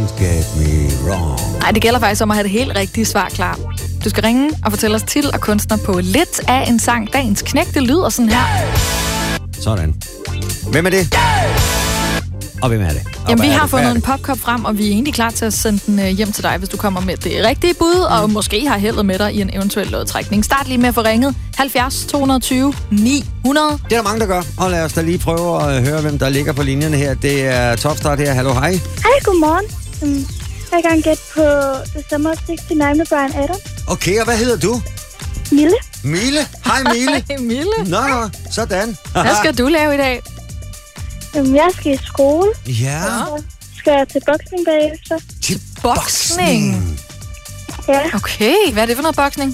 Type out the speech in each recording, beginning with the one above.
Don't get me wrong. Nej, det gælder faktisk om at have det helt rigtige svar klar. Du skal ringe og fortælle os titel og kunstner på lidt af en sang. Dagens knæk, det lyder sådan her. Sådan. Hvem er det? Og hvem er det? Jamen, vi har fundet en popkop frem, og vi er egentlig klar til at sende den hjem til dig, hvis du kommer med det rigtige bud, og måske har heldet med dig i en eventuel lodtrækning. Start lige med at få ringet 70 220 900. Det er der mange, der gør. Og lad os da lige prøve at høre, hvem der ligger på linjerne her. Det er Topstart her. Hallo, hej. Hej, godmorgen. Jeg kan gætte på The Summer of 69 med Bryan Adams. Okay, og hvad hedder du? Mille. Mille. Hej, Mille. Hej, Mille. Nå, sådan. Hvad skal du lave i dag? Jeg skal i skole. Ja. Så skal jeg til boksning bagefter. Til Boksning. Ja. Okay, hvad er det for noget boksning?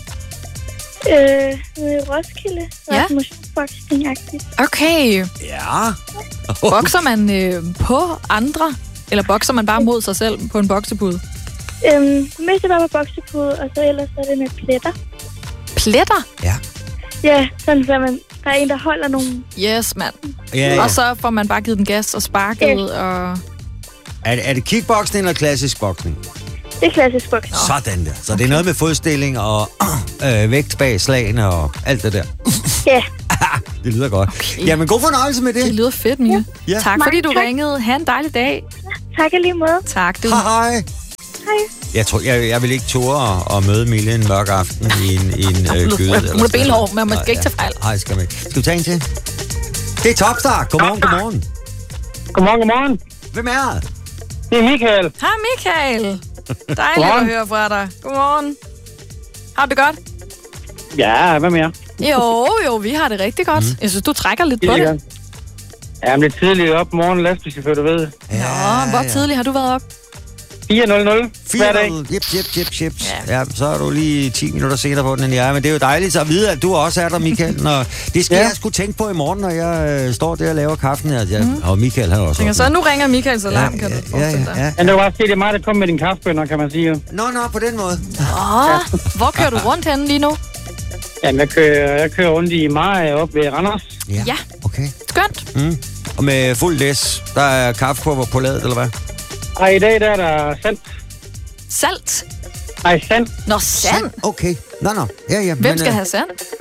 Roskilde. Ja. Musikboksning-agtigt. Okay. Ja. Bokser man på andre, eller bokser man bare mod sig selv på en boksepude? Mest er bare med boksepude, og så ellers er det med pletter. Pletter? Ja. Ja, sådan så der er en, der holder nogle... Yes, mand. Ja. Og så får man bare givet den gas og sparket, og... Er det kickboksning eller klassisk boksning? Det er klassisk boksning. Sådan der. Så det er noget med fodstilling og vægt bag slagene og alt det der. Ja. Det lyder godt. Okay. Jamen, god fornøjelse med det. Det lyder fedt, Mille. Ja. Tak, fordi du Tak. ringede. Ha' en dejlig dag. Tak i lige måde. Tak, du. Hej. Hej. Jeg tror, jeg vil ikke turde at møde Mille en mørk aften i en gyde. Hun er benhård, men man skal ikke tage fejl. Nej, skal man ikke. Skal vi tage en til? Det er Topstart. Godmorgen, godmorgen. Godmorgen. Hvem er det? Det er Michael. Hej, Michael. Dejligt at Godmorgen. høre fra dig. Godmorgen. Har du det godt? Ja, hvad med jer? Jo, vi har det rigtig godt. Jeg synes, du trækker lidt på det. Ja, men det er tidligt op morgen, lastbilchauffør, du ved. Nå, hvor tidligt har du været op? 4.00 hver dag. Jep. Ja, så er du lige 10 minutter senere på den, end jeg er. Men det er jo dejligt at vide, at du også er der, Michael. Når det skal jeg sgu tænke på i morgen, når jeg står der og laver kaffen her. Og Michael har også. Så nu ringer Michael så langt, kan du forestille dig. Ja. Men det var også det er mig, der kom med din kaffebønner, kan man sige. Nå, på den måde. Hvor kører du rundt henne lige nu? Jamen, jeg kører rundt i Maja op ved Randers. Ja. Okay. Skønt. Og med fuld læs, der er kaffepulver på ladet, eller hvad? Og i dag der er der sand. Salt? Nej, sand. Nå, sand. Okay. Nå. Ja. Hvem skal have sand?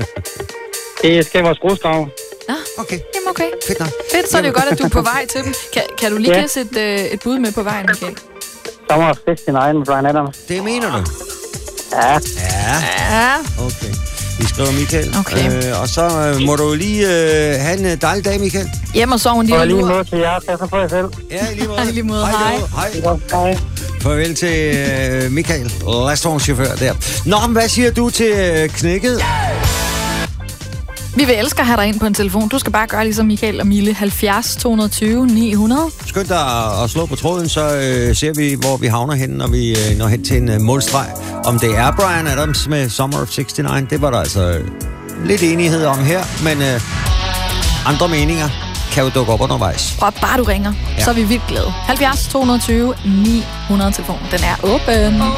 Det skal vores grusgraver. Okay. Jamen, okay. Fedt nok. Fedt, så er det jo godt, at du er på vej til dem. Kan du lige give et bud med på vejen, Michael? Summer of 69 med Bryan Adams. Det mener du? Ja. Ja. Okay. Vi skriver Michael. Okay. Og så må du lige have en dejlig dag, Michael. Hjem og sove en lille Og lige lur. måde til jer, så får jeg selv. Ja, i lige måde. I lige måde. Hej. Hej. Farvel til Michael, restaurantchauffør der. Nå, men hvad siger du til knækket? Vi vil elske at have dig ind på en telefon. Du skal bare gøre ligesom Michael og Mille. 70 220 900. Skynd dig at slå på tråden, så ser vi, hvor vi havner hen, når vi når hen til en målstreg. Om det er Bryan Adams med Summer of 69, det var der altså lidt enighed om her, men andre meninger kan jo dukke op undervejs. Og bare du ringer, så er vi vildt glade. 70 220 900 telefonen. Den er åben.